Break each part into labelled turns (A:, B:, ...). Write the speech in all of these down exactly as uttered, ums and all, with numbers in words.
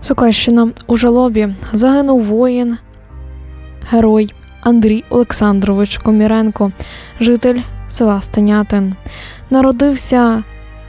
A: Сокальщина. У жалобі загинув воїн, герой Андрій Олександрович Коміренко, житель села Станятин. Народився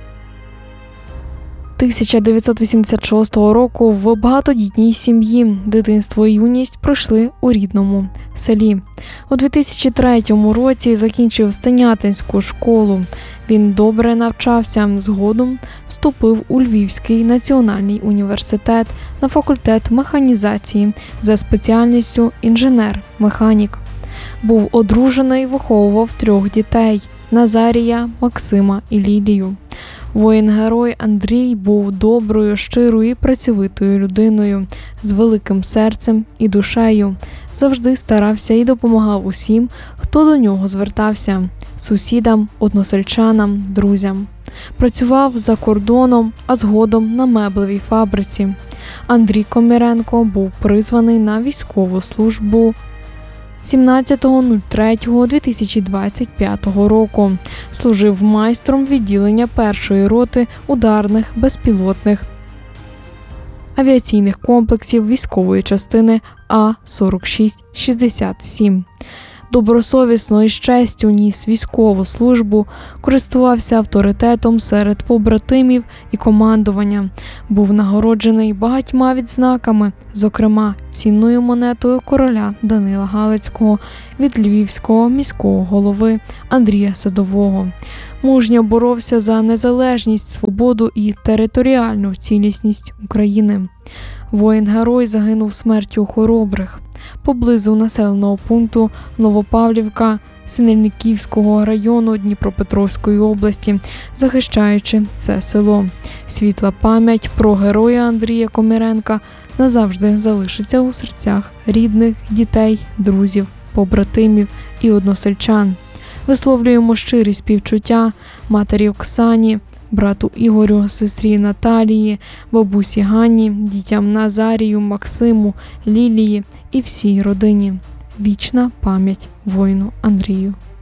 A: тисяча дев'ятсот вісімдесят шостого року в багатодітній сім'ї. Дитинство і юність пройшли у рідному селі. У дві тисячі третьому році закінчив Станятинську школу. Він добре навчався, згодом вступив у Львівський національний університет на факультет механізації за спеціальністю інженер-механік. Був одружений, виховував трьох дітей – Назарія, Максима і Лілію. Воїн-герой Андрій був доброю, щирою і працьовитою людиною, з великим серцем і душею. Завжди старався і допомагав усім, хто до нього звертався – сусідам, односельчанам, друзям. Працював за кордоном, а згодом на меблевій фабриці. Андрій Коміренко був призваний на військову службу сімнадцятого третього дві тисячі двадцять п'ятого року. Служив майстром відділення першої роти ударних безпілотних авіаційних комплексів військової частини А сорок шість шістдесят сім. Добросовісно і з честю ніс військову службу, користувався авторитетом серед побратимів і командування. Був нагороджений багатьма відзнаками, зокрема цінною монетою короля Данила Галицького від львівського міського голови Андрія Садового. Мужньо боровся за незалежність, свободу і територіальну цілісність України. Воїн-герой загинув смертю хоробрих поблизу населеного пункту Новопавлівка Синельниківського району Дніпропетровської області, захищаючи це село. Світла пам'ять про героя Андрія Коміренка назавжди залишиться у серцях рідних, дітей, друзів, побратимів і односельчан. Висловлюємо щирі співчуття матері Оксані, брату Ігорю, сестрі Наталії, бабусі Ганні, дітям Назарію, Максиму, Лілії і всій родині. Вічна пам'ять воїну Андрію.